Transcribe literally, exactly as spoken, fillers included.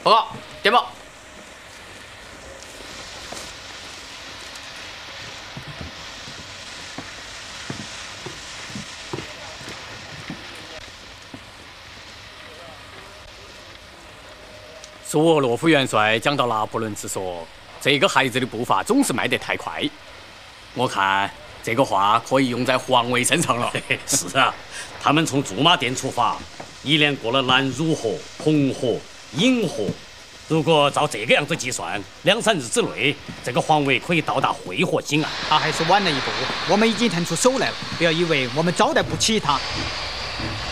报告，电报。苏俄洛夫元帅讲到拿破仑时说：“这个孩子的步伐总是迈得太快。”我看这个话可以用在黄维身上了。 是啊，他们从驻马店出发，一连过了南汝河、红河、引河。如果照这个样子计算，两三日之内，这个黄维可以到达会河西岸。 他还是晚了一步，我们已经腾出手来了。不要以为我们招待不起他。